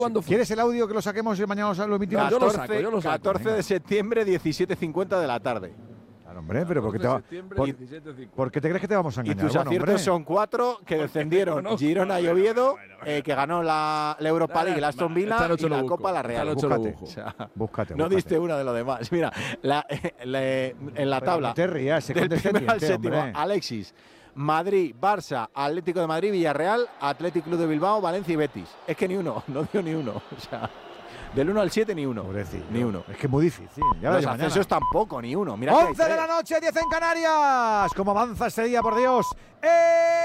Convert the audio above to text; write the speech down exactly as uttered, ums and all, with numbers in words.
¿Cuándo fue? ¿Quieres el audio que lo saquemos y mañana lo emitimos? No, yo lo saco, yo lo saco. catorce de septiembre, diecisiete cincuenta de la tarde. Claro, hombre, pero ¿por qué te, va, por, ¿por qué te crees que te vamos a Y engañar? tus Bueno, aciertos hombre. son cuatro que descendieron. Girona y Oviedo, eh, que ganó la, la Europa League, el Aston Villa Esta noche y lo la busco. Copa la Real. Esta noche lo Búscate. busco. O sea, Búscate, no búscate. diste una de lo demás. Mira, la, la, en la Pero tabla, no te rías, sé del primero al condescendiente, séptimo, hombre. Alexis, Madrid, Barça, Atlético de Madrid, Villarreal, Athletic Club de Bilbao, Valencia y Betis. Es que ni uno, no dio ni uno. O sea, del uno al siete ni uno. Pobrecillo. Ni uno. Es que es muy difícil. Ya Los verás mañana. ascensos tampoco, ni uno. Mira que hay once de tres. la noche, diez en Canarias. ¿Cómo avanza este día, por Dios? ¡Eh!